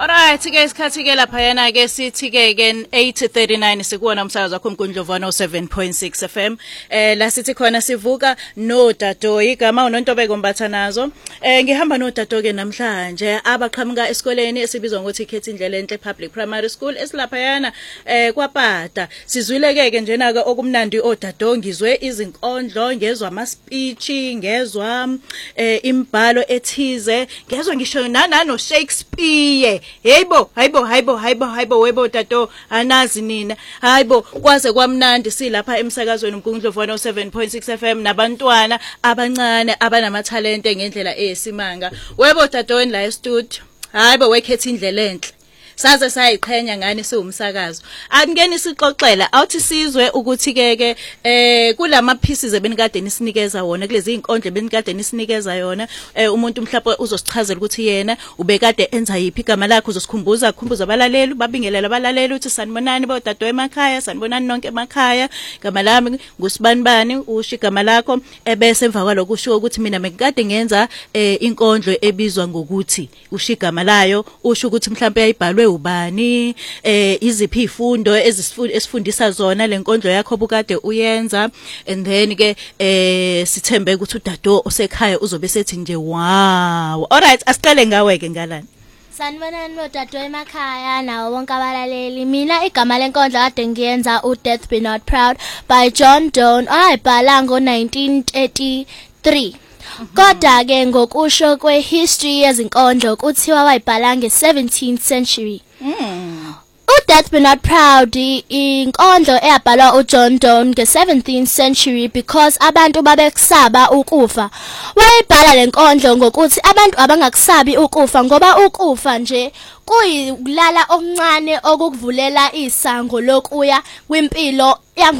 Alright ke isikhathi ke lapha yana ke sithi ke 8:39 sikuona umsakazo wakho uMgundlovana 7.6 FM la sithi khona sivuka no Dadoyi igama uNontobeko Mbatha nazo ngihamba no Dadoyi ke namhlanje abaqhamuka esikoleni esibizwa ngokuthi Ikhetha Indlela Enhle Public Primary School esilapha yana kwaPata sizwile ke njena ke okumnandi oDadoyi ngizwe izinkondlo ngezwe ama speech ngezwe imbhalo ethize ngezwe ngisho nano Shakespeare hayibo webo Dadoyi anazi nina hayibo kwaze kwamnandi silapha emsakazweni uMgundlovana 7.6 FM nabantwana abancane abanamatalente ngendlela eyesimanga webo Dadoyi la e-studio hayibo wekhetha indlela enhle saze sayiqhenya ngani siwumsakazo angeni sixoxela awuthi sizwe ukuthi ke kulama pieces ebenikade nisinikeza wona kulezi inkondlo ebenikade nisinikeza yona umuntu mhlawumbe uzosichazela ukuthi yena ubekade enza yipi igama lakhe uzosikhumbuza abalaleli babingelela abalaleli uthi sanibonani bo Dadoyi emakhaya sanibonani nonke emakhaya igama lami ngusibanibani usho igama lakho ebese emva kwalokho usho ukuthi mina ngikade ngenza inkondlo ebizwa ngokuthi usho igama layo usho ukuthi mhlawumbe yayibhalwe ubani iziphi ifundo esifundisa zona lenkondlo yakho bukade uyenza and then ke sithembe ukuthi uDadoyi osekhaya uzobe sethi nje wow alright asiqale ngawe ke ngalani sanibonani no Dadoyi emakhaya nawo wonke abalaleli mina igama lenkondlo kade ngiyenza uDeath Be Not Proud by John Donne ayibhala ngo1933 kodwa ke ngokusho kwehistory yezinkondlo kuthiwa wayibhala nge17th century uDeath Be Not Proud inkondlo eyabhalwa uJohn Donne nge17th century because abantu babekusaba ukufa wayibhala lenkondlo ngokuthi abantu abangakusabi ukufa ngoba ukufa nje kuyikulala okuncane okukuvulela isango lokuya kwimpilo